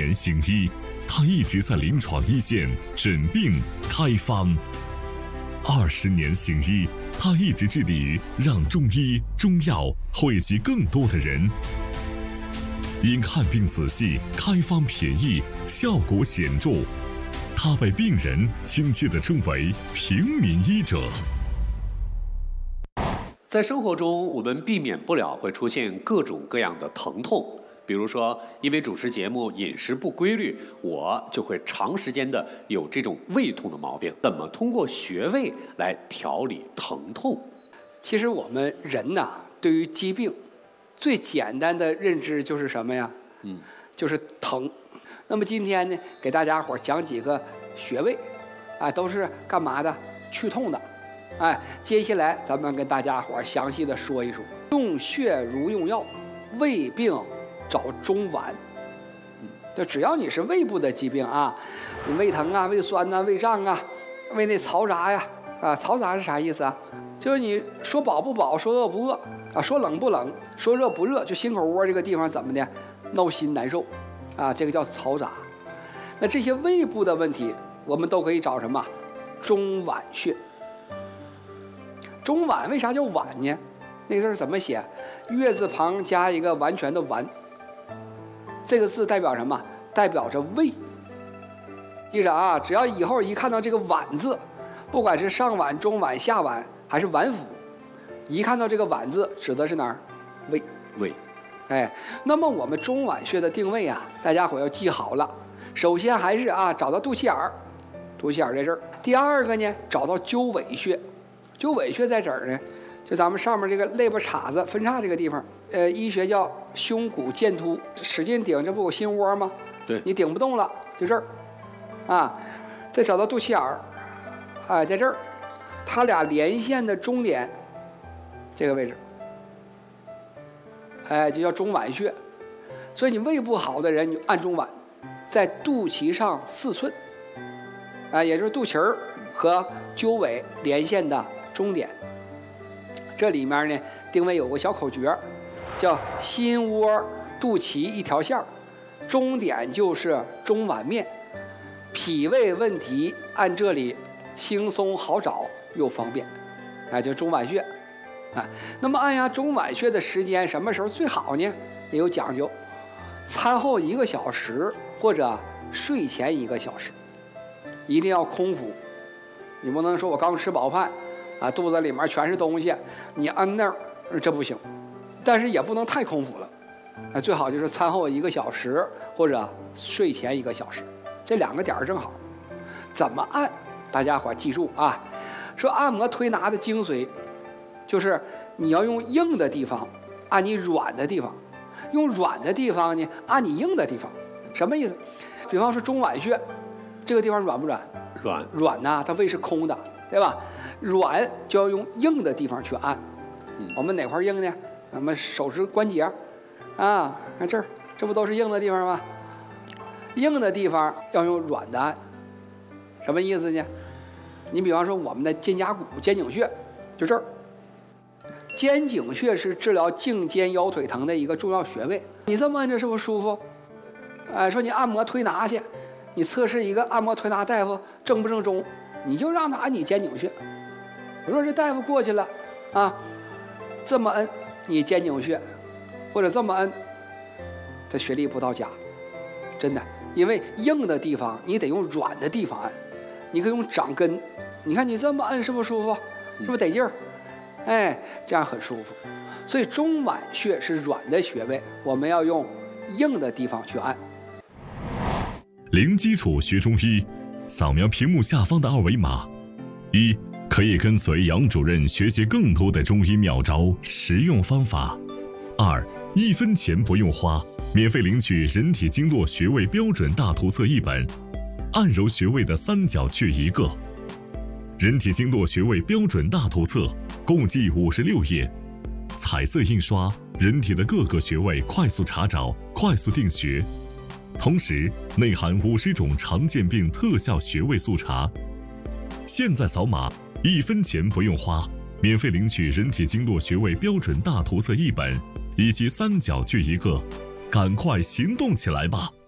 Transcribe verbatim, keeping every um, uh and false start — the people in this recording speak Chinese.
年行医，他一直在临床一线诊病开方。二十年行医，他一直致力于让中医中药惠及更多的人。因看病仔细、开方便宜、效果显著，他被病人亲切地称为平民医者。 在生活中，我们避免不了会出现各种各样的疼痛。比如说，因为主持节目饮食不规律，我就会长时间的有这种胃痛的毛病。怎么通过穴位来调理疼痛？ 其实我们人呐，对于疾病最简单的认知就是什么呀？嗯，就是疼。那么今天呢，给大家伙讲几个穴位，啊，都是干嘛的？去痛的。哎，接下来咱们跟大家伙详细的说一说。用穴如用药，胃病找中脘。嗯，就只要你是胃部的疾病啊，你胃疼啊、胃酸啊、胃胀啊、胃内嘈杂呀，啊，嘈杂是啥意思啊？就是你说饱不饱，说饿不饿啊，说冷不冷，说热不热，就心口窝这个地方怎么的，闹心难受，啊，这个叫嘈杂。那这些胃部的问题，我们都可以找什么？中脘穴。中脘为啥叫脘呢？那个字怎么写？月字旁加一个完全的完。这个字代表什么？代表着胃。记着啊，只要以后一看到这个脘字，不管是上脘、中脘、下脘还是脘腹，一看到这个脘字，指的是哪儿？胃。 胃。 哎，那么我们中脘穴的定位啊，大家伙要记好了。首先还是啊，找到肚脐眼儿，肚脐眼儿在这儿。第二个呢，找到鸠尾穴。鸠尾穴在这儿呢，就咱们上面这个肋巴叉子分叉这个地方，呃，医学叫胸骨剑突，使劲顶，这不有心窝吗？ 对， 你顶不动了，就这儿，啊，再找到肚脐眼儿，啊，在这儿，它俩连线的中点，这个位置，哎，就叫中脘穴。所以你胃不好的人，你就按中脘，在肚脐上四寸，啊，也就是肚脐儿和鸠尾连线的中点。这里面呢，定位有个小口诀，叫心窝肚脐一条线，中点就是中脘面。脾胃问题按这里轻松好找又方便，啊，就中脘穴。啊，那么按压中脘穴的时间什么时候最好呢？也有讲究，餐后一个小时或者睡前一个小时，一定要空腹。你不能说我刚吃饱饭啊，肚子里面全是东西，你按那儿，这不行。但是也不能太空腹了，啊，最好就是餐后一个小时或者睡前一个小时，这两个点儿正好。怎么按？大家伙记住啊，说按摩推拿的精髓，就是你要用硬的地方按你软的地方，用软的地方呢按你硬的地方。什么意思？比方说中脘穴，这个地方软不软？ 软。 软呐，它胃是空的，对吧？软就要用硬的地方去按。嗯、我们哪块硬呢？我们手指关节啊，看这儿，这不都是硬的地方吗？硬的地方要用软的按。什么意思呢？你比方说我们的肩胛骨、肩颈穴，就这儿。肩颈穴是治疗颈肩腰腿疼的一个重要穴位。你这么按着是不是舒服？哎，说你按摩推拿去，你测试一个按摩推拿大夫正不正宗，你就让他按你肩颈穴。我说这大夫过去了啊，这么摁你肩颈穴，或者这么摁，他穴力不到家，真的。因为硬的地方你得用软的地方按，你可以用掌根。你看你这么按是不是舒服？是不是得劲儿？哎，这样很舒服。所以中脘穴是软的穴位，我们要用硬的地方去按。 零基础学中医，扫描屏幕下方的二维码。一，可以跟随杨主任学习更多的中医妙招、实用方法。二，一分钱不用花，免费领取人体经络穴位标准大图册一本，按揉穴位的三角穴一个。人体经络穴位标准大图册共计五十六页，彩色印刷，人体的各个穴位快速查找、快速定穴，同时内含五十种常见病特效穴位速查。现在扫码，一分钱不用花，免费领取人体经络穴位标准大图册一本以及三角穴一个，赶快行动起来吧！